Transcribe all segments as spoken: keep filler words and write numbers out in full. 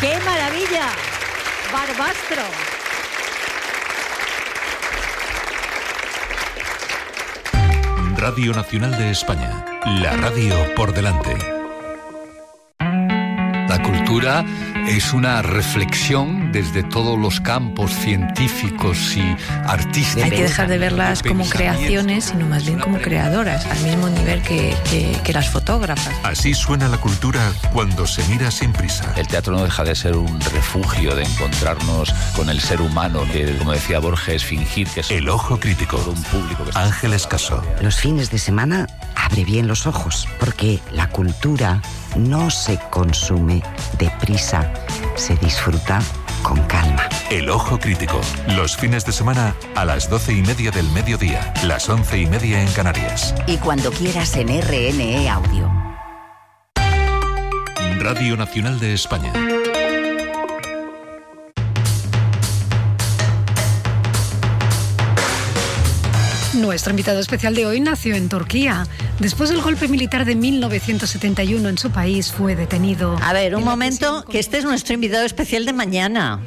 ¡Qué maravilla! Barbastro. Radio Nacional de España, la radio por delante. La cultura es una reflexión desde todos los campos científicos y artísticos. Hay que dejar de verlas como creaciones, sino más bien como creadoras, al mismo nivel que, que, que las fotógrafas. Así suena la cultura cuando se mira sin prisa. El teatro no deja de ser un refugio de encontrarnos con el ser humano, que, como decía Borges, fingir que es El Ojo Crítico. Un público que está... Ángeles Caso. Los fines de semana abre bien los ojos, porque la cultura no se consume deprisa, se disfruta con calma. El Ojo Crítico, los fines de semana a las doce y media del mediodía, las once y media en Canarias. Y cuando quieras en R N E Audio. Radio Nacional de España. Nuestro invitado especial de hoy nació en Turquía. Después del golpe militar de mil novecientos setenta y uno en su país, fue detenido. A ver, un momento, que este es nuestro invitado especial de mañana,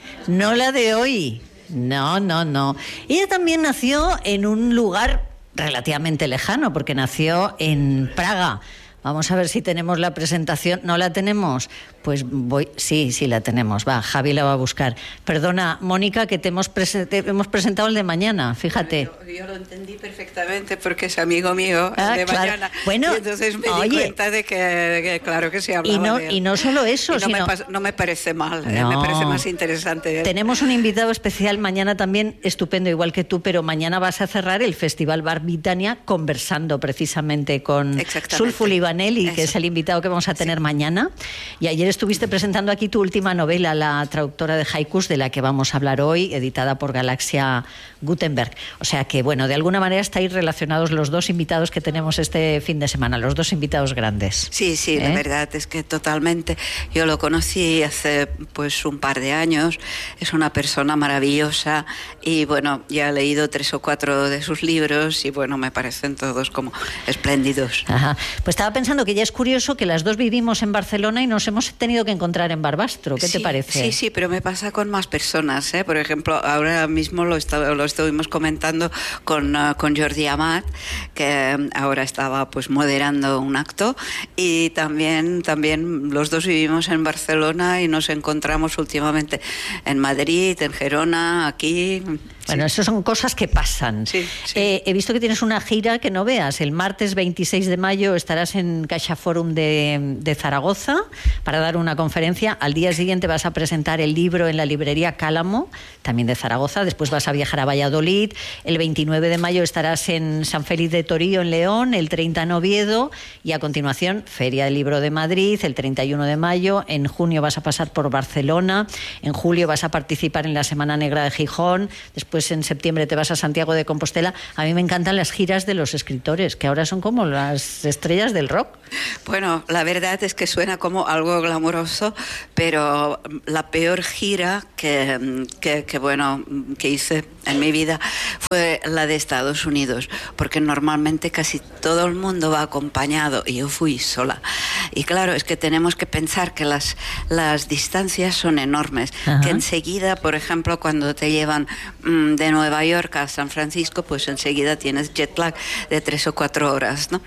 no la de hoy. No, no, no. Ella también nació en un lugar relativamente lejano, porque nació en Praga. Vamos a ver si tenemos la presentación. ¿No la tenemos? Pues voy... Sí, sí la tenemos. Va, Javi la va a buscar. Perdona, Mónica, que te hemos, prese... te hemos presentado el de mañana, fíjate. Yo, yo lo entendí perfectamente porque es amigo mío, ah, el de claro. mañana. Bueno, y entonces me oye, di cuenta de que, que claro que se hablaba y no, de él. Y no solo eso, y no, sino... me pas... no me parece mal, no. eh, me parece más interesante. ¿eh? Tenemos un invitado especial mañana también, estupendo, igual que tú, pero mañana vas a cerrar el Festival Bar Britannia conversando precisamente con Sulfur Livaneli, que es el invitado que vamos a tener sí. mañana. Y ayer estuviste presentando aquí tu última novela, La traductora de haikus, de la que vamos a hablar hoy, editada por Galaxia Gutenberg. O sea que, bueno, de alguna manera estáis relacionados los dos invitados que tenemos este fin de semana, los dos invitados grandes. Sí, sí, ¿Eh? La verdad es que totalmente. Yo lo conocí hace pues un par de años, es una persona maravillosa y bueno, ya he leído tres o cuatro de sus libros y bueno, me parecen todos como espléndidos. Ajá. Pues estaba pensando que ya es curioso que las dos vivimos en Barcelona y nos hemos tenido que encontrar en Barbastro. ¿Qué sí, te parece? Sí, sí, pero me pasa con más personas, ¿eh? Por ejemplo, ahora mismo lo, está, lo estuvimos comentando con, uh, con Jordi Amat, que ahora estaba pues moderando un acto y también, también los dos vivimos en Barcelona y nos encontramos últimamente en Madrid, en Gerona, aquí... Bueno, sí. eso son cosas que pasan. Sí, sí. Eh, he visto que tienes una gira que no veas. El martes veintiséis de mayo estarás en Caixa Forum de, de Zaragoza para dar una conferencia. Al día siguiente vas a presentar el libro en la librería Cálamo, también de Zaragoza. Después vas a viajar a Valladolid. El veintinueve de mayo estarás en San Félix de Torío, en León. El treinta en Oviedo. Y a continuación, Feria del Libro de Madrid, el treinta y uno de mayo. En junio vas a pasar por Barcelona. En julio vas a participar en la Semana Negra de Gijón. Después Pues en septiembre te vas a Santiago de Compostela. A mí me encantan las giras de los escritores, que ahora son como las estrellas del rock. Bueno, la verdad es que suena como algo glamoroso, pero la peor gira que, que, que, bueno, que hice en mi vida fue la de Estados Unidos, porque normalmente casi todo el mundo va acompañado y yo fui sola. Y claro, es que tenemos que pensar que las, las distancias son enormes, Ajá. que enseguida, por ejemplo, cuando te llevan mmm, de Nueva York a San Francisco, pues enseguida tienes jet lag de tres o cuatro horas, ¿no?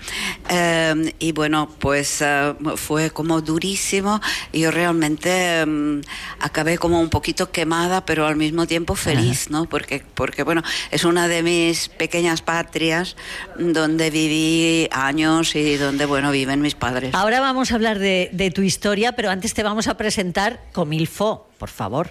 Eh, y bueno, pues uh, fue como durísimo y yo realmente um, acabé como un poquito quemada, pero al mismo tiempo feliz, ¿no? Porque, porque bueno, es una de mis pequeñas patrias donde viví años y donde, bueno, viven mis padres. Ahora vamos a hablar de, de tu historia, pero antes te vamos a presentar Comilfo, por favor.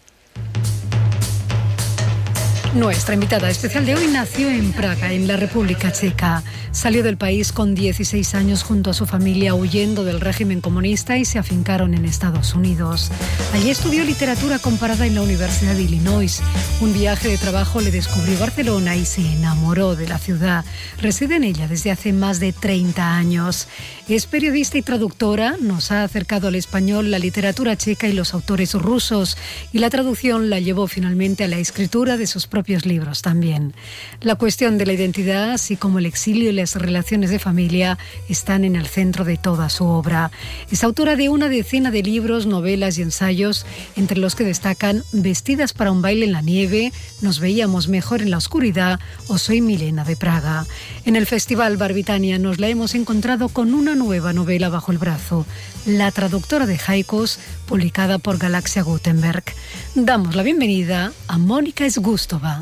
Nuestra invitada especial de hoy nació en Praga, en la República Checa. Salió del país con dieciséis años junto a su familia huyendo del régimen comunista y se afincaron en Estados Unidos. Allí estudió literatura comparada en la Universidad de Illinois. Un viaje de trabajo le descubrió Barcelona y se enamoró de la ciudad. Reside en ella desde hace más de treinta años. Es periodista y traductora, nos ha acercado al español la literatura checa y los autores rusos, y la traducción la llevó finalmente a la escritura de sus propios propios libros también. La cuestión de la identidad, así como el exilio y las relaciones de familia, están en el centro de toda su obra. Es autora de una decena de libros, novelas y ensayos, entre los que destacan Vestidas para un baile en la nieve, Nos veíamos mejor en la oscuridad o Soy Milena de Praga. En el Festival Barbitania nos la hemos encontrado con una nueva novela bajo el brazo, La traductora de haikus, publicada por Galaxia Gutenberg. Damos la bienvenida a Mónica Sgustova.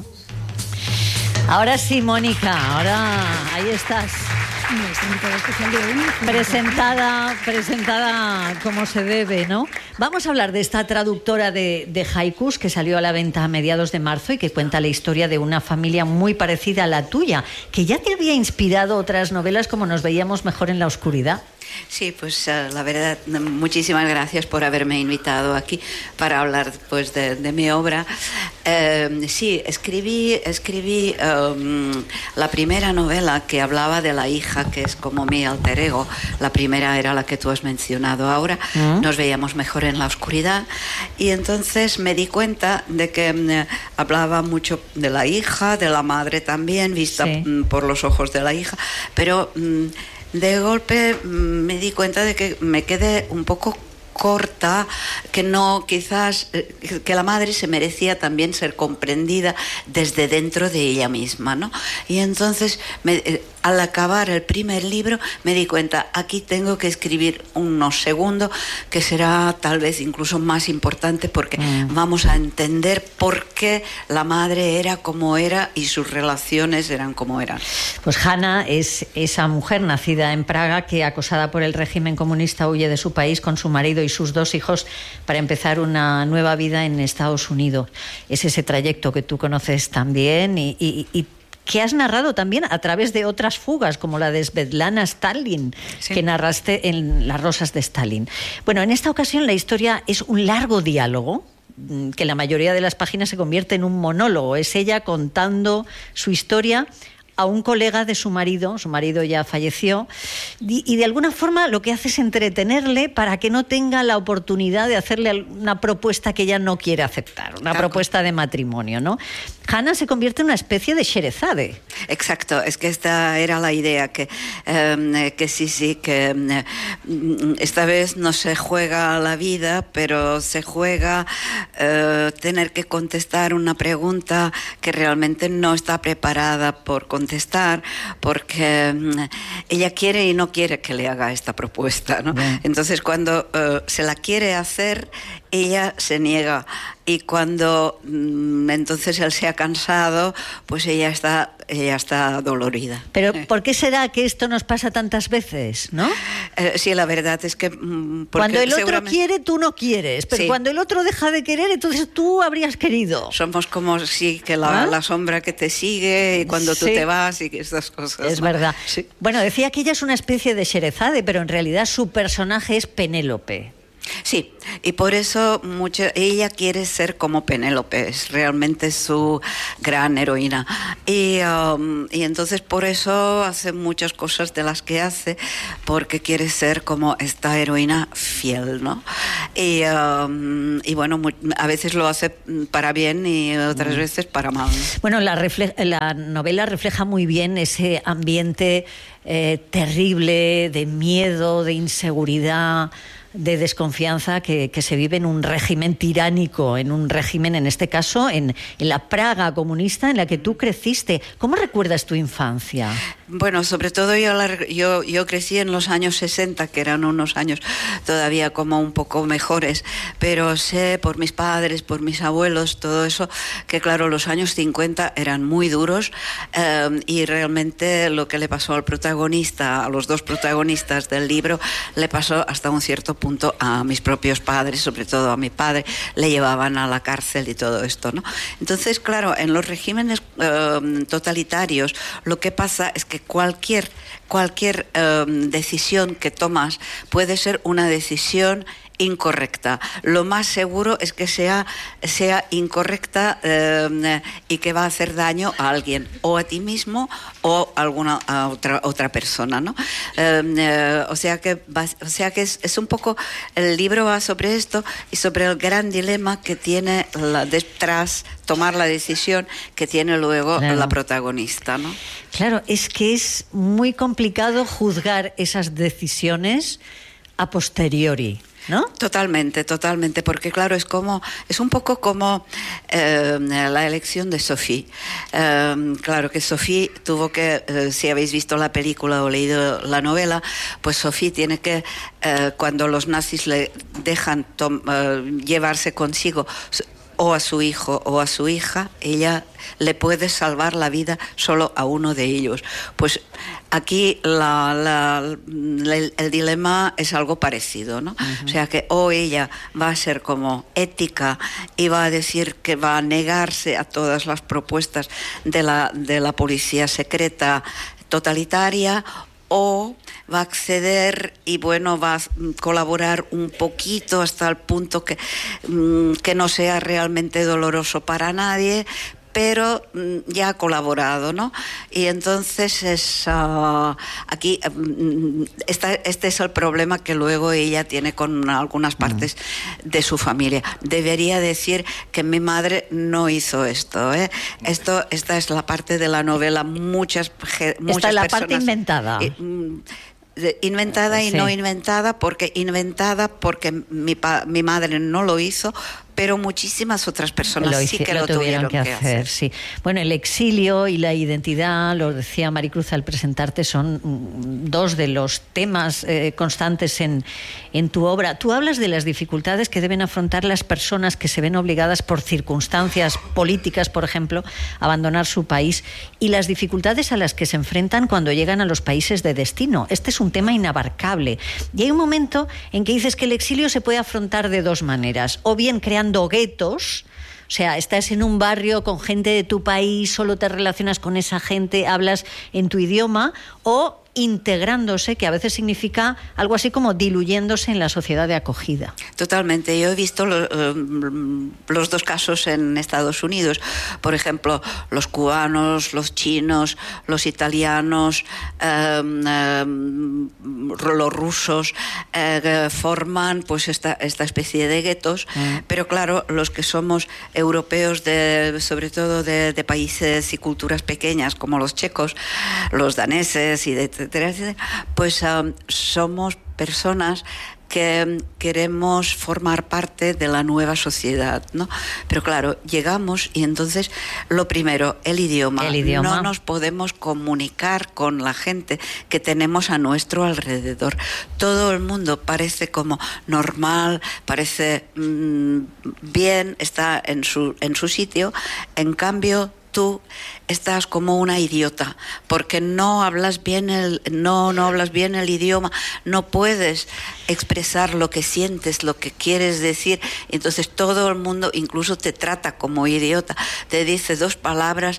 Ahora sí, Mónica, ahora ahí estás. Nuestra invitada especial de hoy. Presentada, presentada como se debe, ¿no? Vamos a hablar de esta traductora de, de haikus que salió a la venta a mediados de marzo y que cuenta la historia de una familia muy parecida a la tuya, que ya te había inspirado otras novelas como Nos veíamos mejor en la oscuridad. Sí, pues uh, la verdad, muchísimas gracias por haberme invitado aquí para hablar pues, de, de mi obra. Uh, sí, escribí, escribí um, la primera novela que hablaba de la hija, que es como mi alter ego. La primera era la que tú has mencionado ahora, ¿Mm? Nos veíamos mejor en la oscuridad. Y entonces me di cuenta de que um, hablaba mucho de la hija, de la madre también, vista sí. um, por los ojos de la hija, pero... Um, de golpe me di cuenta de que me quedé un poco corta, que no, quizás, que la madre se merecía también ser comprendida desde dentro de ella misma, ¿no? Y entonces, me, al acabar el primer libro, me di cuenta, aquí tengo que escribir unos segundos, que será tal vez incluso más importante, porque mm. vamos a entender por qué la madre era como era y sus relaciones eran como eran. Pues Hanna es esa mujer nacida en Praga que, acosada por el régimen comunista, huye de su país con su marido y sus dos hijos para empezar una nueva vida en Estados Unidos. Es ese trayecto que tú conoces también y, y, y que has narrado también a través de otras fugas, como la de Svetlana Stalin, sí. que narraste en Las rosas de Stalin. Bueno, en esta ocasión la historia es un largo diálogo, que en la mayoría de las páginas se convierte en un monólogo. Es ella contando su historia a un colega de su marido, su marido ya falleció, y, y de alguna forma lo que hace es entretenerle para que no tenga la oportunidad de hacerle una propuesta que ella no quiere aceptar, una claro. propuesta de matrimonio, ¿no? Hanna se convierte en una especie de Sherezade. Exacto, es que esta era la idea, que, eh, que sí, sí, que eh, esta vez no se juega la vida, pero se juega eh, tener que contestar una pregunta que realmente no está preparada por contestar. contestar porque um, ella quiere y no quiere que le haga esta propuesta, ¿no? Bien. Entonces cuando uh, se la quiere hacer, ella se niega, y cuando um, entonces él se ha cansado, pues ella está ella está dolorida. Pero ¿por qué será que esto nos pasa tantas veces, no? Eh, sí, la verdad es que um, cuando el otro seguramente... quiere, tú no quieres, pero sí. cuando el otro deja de querer, entonces tú habrías querido. Somos como sí que la, ¿Ah? la sombra que te sigue y cuando tú sí. te vas y que estas cosas. Es ¿no? verdad. Sí. Bueno, decía que ella es una especie de Sherezade, pero en realidad su personaje es Penélope. Sí, y por eso mucho, ella quiere ser como Penélope, es realmente su gran heroína. Y, um, y entonces por eso hace muchas cosas de las que hace, porque quiere ser como esta heroína fiel, ¿no? Y, um, y bueno, a veces lo hace para bien y otras veces para mal. Bueno, la, refle- la novela refleja muy bien ese ambiente eh, terrible de miedo, de inseguridad, de desconfianza que, que se vive en un régimen tiránico, en un régimen, en este caso, en, en la Praga comunista en la que tú creciste. ¿Cómo recuerdas tu infancia? Bueno, sobre todo yo, la, yo, yo crecí en los años sesenta, que eran unos años todavía como un poco mejores, pero sé por mis padres, por mis abuelos, todo eso, que claro, los años cincuenta eran muy duros, eh, y realmente lo que le pasó al protagonista, a los dos protagonistas del libro, le pasó hasta un cierto punto a mis propios padres, sobre todo a mi padre, le llevaban a la cárcel y todo esto, ¿no? Entonces, claro, en los regímenes eh, totalitarios lo que pasa es que cualquier, cualquier eh, decisión que tomas puede ser una decisión incorrecta. Lo más seguro es que sea, sea incorrecta eh, y que va a hacer daño a alguien, o a ti mismo o a alguna a otra, otra persona, ¿no? Eh, eh, o sea que, va, o sea que es, es un poco, el libro va sobre esto y sobre el gran dilema que tiene la, detrás tomar la decisión que tiene luego claro. la protagonista, ¿no? Claro, es que es muy complicado juzgar esas decisiones a posteriori, ¿no? Totalmente, totalmente, porque claro, es como, es un poco como eh, la elección de Sophie. Eh, claro que Sophie tuvo que, eh, si habéis visto la película o leído la novela, pues Sophie tiene que, eh, cuando los nazis le dejan tom, eh, llevarse consigo o a su hijo o a su hija, ella le puede salvar la vida solo a uno de ellos. Pues aquí la, la, la, el, el dilema es algo parecido, ¿no? Uh-huh. O sea que o ella va a ser como ética y va a decir que va a negarse a todas las propuestas de la, de la policía secreta totalitaria, o va a acceder y bueno, va a colaborar un poquito hasta el punto que, que no sea realmente doloroso para nadie, pero ya ha colaborado, ¿no? Y entonces es uh, aquí uh, esta, este es el problema que luego ella tiene con algunas partes mm. de su familia. Debería decir que mi madre no hizo esto, ¿eh? Esto, esta es la parte de la novela. Muchas, muchas esta es la personas, parte inventada. Eh, inventada y sí. no inventada, porque inventada porque mi, pa, mi madre no lo hizo, pero muchísimas otras personas lo hice, sí que lo, lo tuvieron, tuvieron que, que hacer, hacer. Sí. Bueno, el exilio y la identidad, lo decía Maricruz al presentarte, son dos de los temas eh, constantes en, en tu obra. Tú hablas de las dificultades que deben afrontar las personas que se ven obligadas por circunstancias políticas, por ejemplo, a abandonar su país, y las dificultades a las que se enfrentan cuando llegan a los países de destino. Este es un tema inabarcable. Y hay un momento en que dices que el exilio se puede afrontar de dos maneras, o bien creando guetos, o sea, estás en un barrio con gente de tu país, solo te relacionas con esa gente, hablas en tu idioma, o integrándose, que a veces significa algo así como diluyéndose en la sociedad de acogida. Totalmente. Yo he visto lo, um, los dos casos en Estados Unidos. Por ejemplo, los cubanos, los chinos, los italianos, um, um, los rusos uh, forman pues esta, esta especie de guetos. Mm. Pero claro, los que somos europeos, de, sobre todo de, de países y culturas pequeñas como los checos, los daneses y de pues um, somos personas que queremos formar parte de la nueva sociedad, ¿no? Pero claro, llegamos y entonces lo primero, el idioma. El idioma. No nos podemos comunicar con la gente que tenemos a nuestro alrededor. Todo el mundo parece como normal, parece mmm, bien, está en su, en su sitio. En cambio, tú estás como una idiota porque no hablas bien el no no hablas bien el idioma, no puedes expresar lo que sientes, lo que quieres decir. Entonces todo el mundo incluso te trata como idiota, te dice dos palabras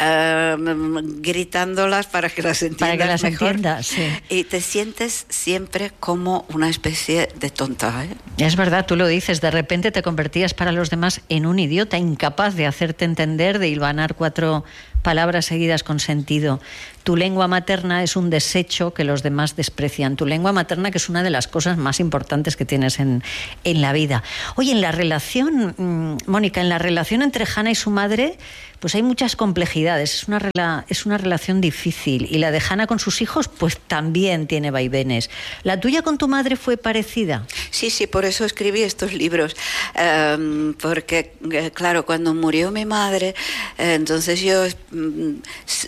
uh, gritándolas para que las entiendas para que las mejor. Entiendas, sí. Y te sientes siempre como una especie de tonta, ¿eh? Es verdad, tú lo dices, de repente te convertías para los demás en un idiota, incapaz de hacerte entender, de hilvanar cuatro palabras seguidas con sentido. Tu lengua materna es un desecho que los demás desprecian. Tu lengua materna, que es una de las cosas más importantes que tienes en, en la vida. Oye, en la relación, mmm, Mónica, en la relación entre Hannah y su madre, pues hay muchas complejidades. Es una, rela, es una relación difícil. Y la de Hannah con sus hijos, pues también tiene vaivenes. ¿La tuya con tu madre fue parecida? Sí, sí, por eso escribí estos libros. Um, porque, claro, cuando murió mi madre, eh, entonces yo um,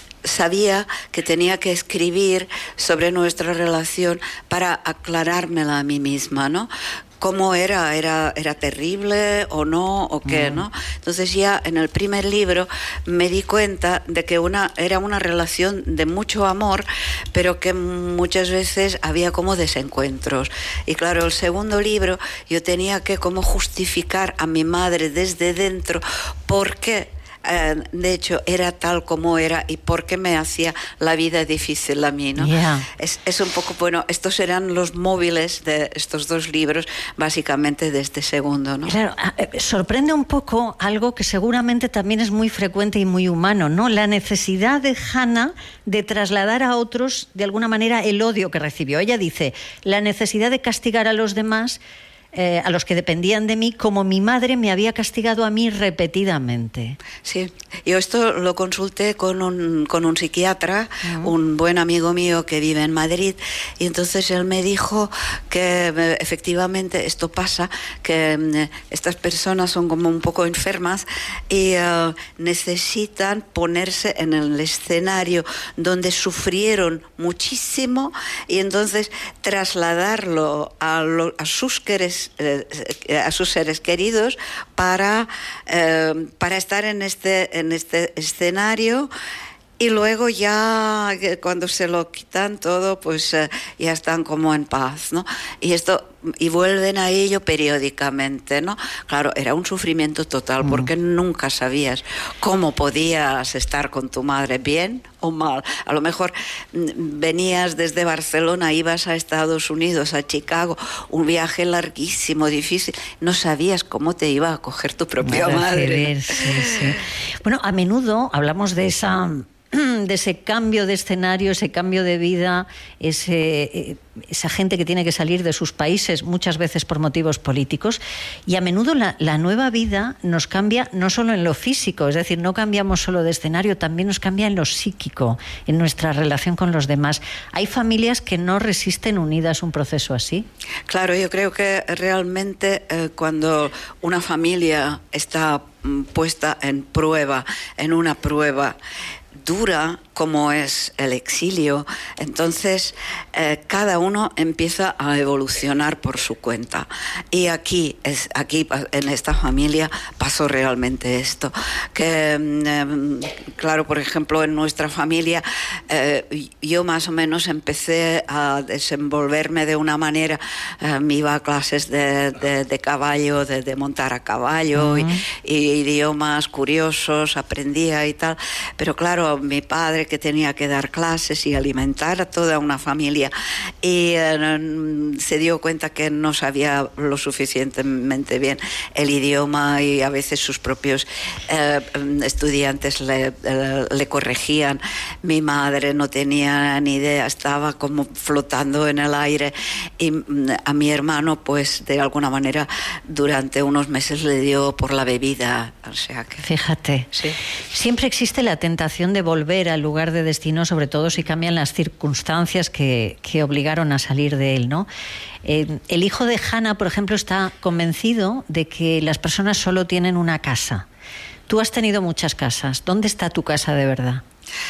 sabía que tenía que escribir sobre nuestra relación para aclarármela a mí misma, ¿no? ¿Cómo era? ¿Era, era terrible o no? ¿O qué? Mm. ¿No? Entonces ya en el primer libro me di cuenta de que una, era una relación de mucho amor, pero que muchas veces había como desencuentros. Y claro, el segundo libro yo tenía que como justificar a mi madre desde dentro por qué eh, de hecho, era tal como era y por qué me hacía la vida difícil a mí, ¿no? Yeah. Es, es un poco, bueno, estos eran los móviles de estos dos libros, básicamente de este segundo, ¿no? Claro, sorprende un poco algo que seguramente también es muy frecuente y muy humano, ¿no? La necesidad de Hannah de trasladar a otros, de alguna manera, el odio que recibió. Ella dice, la necesidad de castigar a los demás, Eh, a los que dependían de mí, como mi madre me había castigado a mí repetidamente. Sí, yo esto lo consulté con un, con un psiquiatra, uh-huh. un buen amigo mío que vive en Madrid, y entonces él me dijo que efectivamente esto pasa, que eh, estas personas son como un poco enfermas y uh, necesitan ponerse en el escenario donde sufrieron muchísimo y entonces trasladarlo a, lo, a sus queres a sus seres queridos para, eh, para estar en este, en este escenario, y luego ya cuando se lo quitan todo, pues eh, ya están como en paz, ¿no? Y esto, y vuelven a ello periódicamente, ¿no? Claro, era un sufrimiento total, mm. porque nunca sabías cómo podías estar con tu madre, bien o mal. A lo mejor venías desde Barcelona, ibas a Estados Unidos, a Chicago, un viaje larguísimo, difícil, no sabías cómo te iba a acoger tu propia madre. Sí, sí. Bueno, a menudo hablamos de esa... de ese cambio de escenario, ese cambio de vida, ese, esa gente que tiene que salir de sus países, muchas veces por motivos políticos, y a menudo la, la nueva vida nos cambia no solo en lo físico, es decir, no cambiamos solo de escenario, también nos cambia en lo psíquico, en nuestra relación con los demás. ¿Hay familias que no resisten unidas un proceso así? Claro, yo creo que realmente eh, cuando una familia está mm, puesta en prueba, en una prueba dura como es el exilio, entonces eh, cada uno empieza a evolucionar por su cuenta. Y aquí, es, aquí en esta familia pasó realmente esto, que eh, claro, por ejemplo, en nuestra familia eh, yo más o menos empecé a desenvolverme de una manera, eh, me iba a clases de, de, de caballo, de, de montar a caballo, uh-huh. y, y idiomas curiosos, aprendía y tal, pero claro, mi padre que tenía que dar clases y alimentar a toda una familia, y eh, se dio cuenta que no sabía lo suficientemente bien el idioma, y a veces sus propios eh, estudiantes le, eh, le corregían. Mi madre no tenía ni idea, estaba como flotando en el aire, y a mi hermano pues de alguna manera durante unos meses le dio por la bebida, o sea que... Fíjate, sí. Siempre existe la tentación de volver al lugar de destino, sobre todo si cambian las circunstancias que, que obligaron a salir de él, ¿no? Eh, el hijo de Hannah, por ejemplo, está convencido de que las personas solo tienen una casa. Tú has tenido muchas casas. ¿Dónde está tu casa de verdad?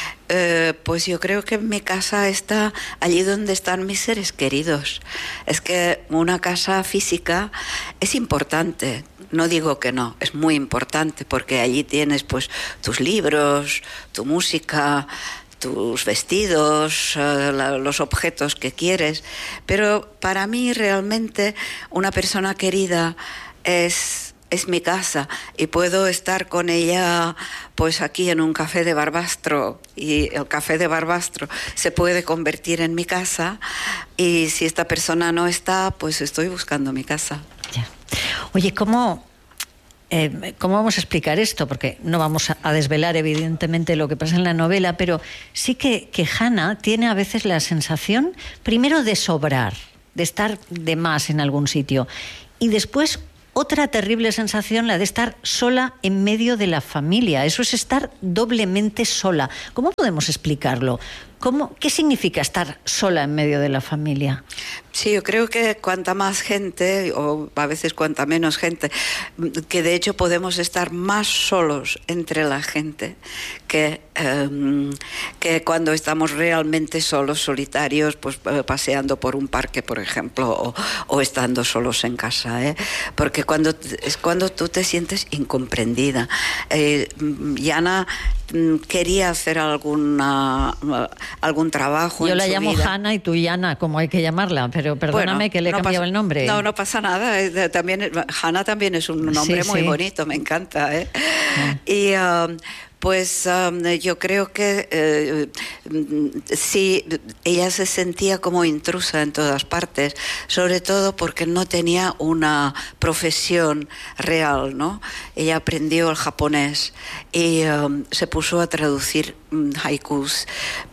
Eh, pues yo creo que mi casa está allí donde están mis seres queridos. Es que una casa física es importante, no digo que no, es muy importante, porque allí tienes pues tus libros, tu música, tus vestidos, uh, la, los objetos que quieres, pero para mí realmente una persona querida es... es mi casa, y puedo estar con ella pues aquí en un café de Barbastro, y el café de Barbastro se puede convertir en mi casa, y si esta persona no está, pues estoy buscando mi casa. Ya. Oye, ¿cómo, eh, ¿cómo vamos a explicar esto? Porque no vamos a desvelar evidentemente lo que pasa en la novela, pero sí que, que Hannah tiene a veces la sensación, primero, de sobrar, de estar de más en algún sitio, y después otra terrible sensación, la de estar sola en medio de la familia. Eso es estar doblemente sola. ¿Cómo podemos explicarlo? ¿Cómo, ¿Qué significa estar sola en medio de la familia? Sí, yo creo que cuanta más gente, o a veces cuanta menos gente, que de hecho podemos estar más solos entre la gente que, um, que cuando estamos realmente solos, solitarios, pues paseando por un parque, por ejemplo, o, o estando solos en casa, ¿eh? Porque cuando, es cuando tú te sientes incomprendida. Eh, Yana quería hacer alguna algún trabajo. Yo en la su llamo vida. Hanna y tú Yana, como hay que llamarla, pero perdóname Bueno, que le he no cambiado pasa, el nombre. No, no pasa nada. eh, También Hanna también es un nombre Sí, muy sí. bonito, me encanta. ¿eh? Ah. Y um, pues um, yo creo que eh, sí, ella se sentía como intrusa en todas partes, sobre todo porque no tenía una profesión real, ¿no? Ella aprendió el japonés y um, se puso a traducir um, haikus,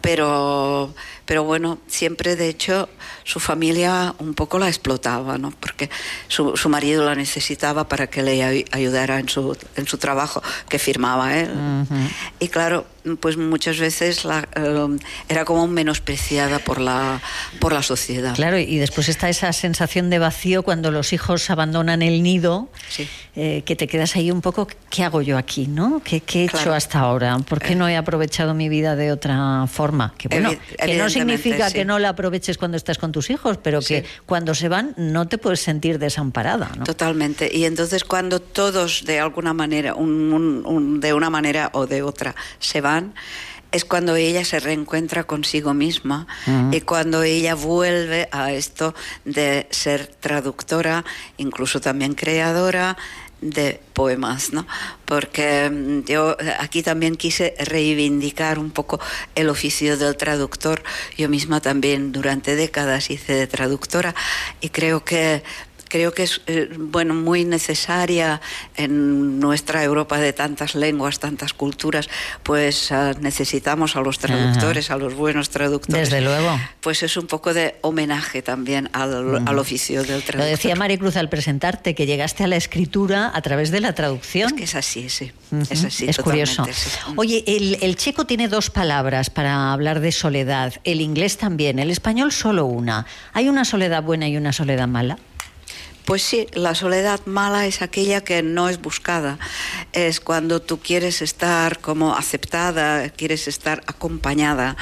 pero, pero bueno, siempre de hecho su familia un poco la explotaba, ¿no? Porque su, su marido la necesitaba para que le ay- ayudara en su, en su trabajo que firmaba él. Ujú. Y claro, pues muchas veces la, eh, era como menospreciada por la, por la sociedad. Claro, y después está esa sensación de vacío cuando los hijos abandonan el nido, Sí. eh, que te quedas ahí un poco, ¿qué hago yo aquí, no? ¿Qué, qué he hecho Claro. hasta ahora? ¿Por qué no he aprovechado mi vida de otra forma? Que bueno, Evi- que no evidentemente, significa sí. que no la aproveches cuando estás con tus hijos, pero que Sí. cuando se van no te puedes sentir desamparada, ¿no? Totalmente. Y entonces cuando todos de alguna manera, un, un, un, de una manera o de otra, se van, es cuando ella se reencuentra consigo misma Ujú. y cuando ella vuelve a esto de ser traductora, incluso también creadora de poemas, ¿no? Porque mm, yo aquí también quise reivindicar un poco el oficio del traductor. Yo misma también durante décadas hice de traductora y creo que creo que es eh, bueno, muy necesaria en nuestra Europa de tantas lenguas, tantas culturas, pues uh, necesitamos a los traductores, Ajá. a los buenos traductores. Desde luego. Pues es un poco de homenaje también al, mm. al oficio del traductor. Lo decía Maricruz al presentarte, que llegaste a la escritura a través de la traducción. Es que es así, sí. Uh-huh. Es así, es curioso. Sí. Oye, el, el checo tiene dos palabras para hablar de soledad, el inglés también, el español solo una. ¿Hay una soledad buena y una soledad mala? Pues sí, la soledad mala es aquella que no es buscada, es cuando tú quieres estar como aceptada, quieres estar acompañada,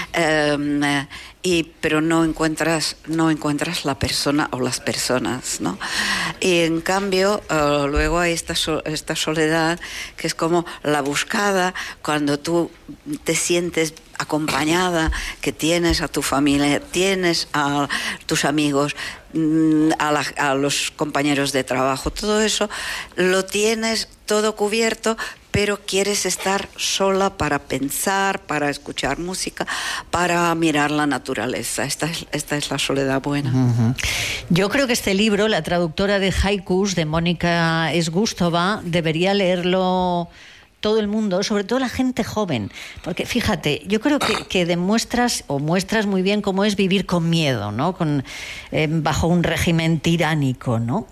eh, y, pero no encuentras, no encuentras la persona o las personas, ¿no? Y en cambio, uh, luego hay esta, so, esta soledad que es como la buscada, cuando tú te sientes acompañada, que tienes a tu familia, tienes a tus amigos, a, la, a los compañeros de trabajo, todo eso lo tienes todo cubierto, pero quieres estar sola para pensar, para escuchar música, para mirar la naturaleza. Esta es, esta es la soledad buena. Uh-huh. Yo creo que este libro, la traductora de haikus, de Mónica Esgústova, debería leerlo todo el mundo, sobre todo la gente joven, porque fíjate, yo creo que, que demuestras o muestras muy bien cómo es vivir con miedo, ¿no? Con, eh, bajo un régimen tiránico, ¿no?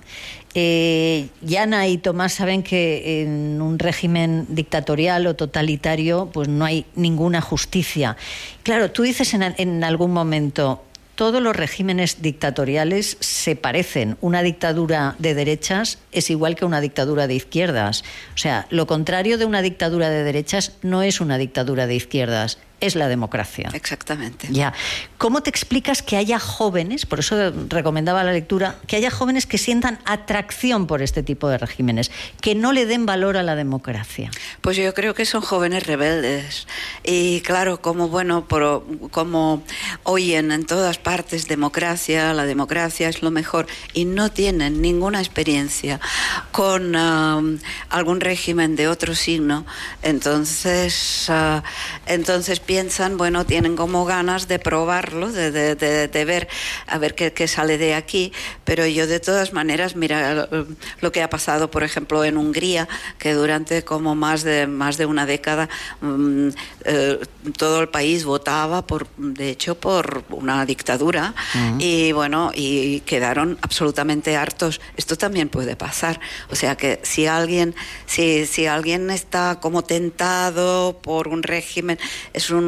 Eh, Yana y Tomás saben que en un régimen dictatorial o totalitario pues no hay ninguna justicia. Claro, tú dices en, en algún momento, todos los regímenes dictatoriales se parecen. Una dictadura de derechas es igual que una dictadura de izquierdas. O sea, lo contrario de una dictadura de derechas no es una dictadura de izquierdas, es la democracia. Exactamente. Ya. ¿Cómo te explicas que haya jóvenes, por eso recomendaba la lectura, que haya jóvenes que sientan atracción por este tipo de regímenes, que no le den valor a la democracia? Pues yo creo que son jóvenes rebeldes. Y claro, como bueno, por, como oyen en todas partes democracia, la democracia es lo mejor, y no tienen ninguna experiencia con uh, algún régimen de otro signo, entonces, uh, entonces piensan, bueno, tienen como ganas de probarlo, de, de, de, de ver a ver qué, qué sale de aquí, pero yo de todas maneras, mira lo que ha pasado, por ejemplo, en Hungría, que durante como más de más de una década um, eh, todo el país votaba por, de hecho, por una dictadura, uh-huh. y bueno, y quedaron absolutamente hartos. Esto también puede pasar, o sea que si alguien, si, si alguien está como tentado por un régimen, es un